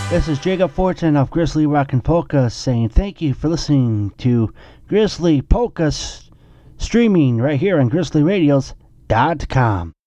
This is Jacob Fortin of Grizzly Rock and Polka saying thank you for listening to Grizzly Polka streaming right here on GrizzlyRadios.com.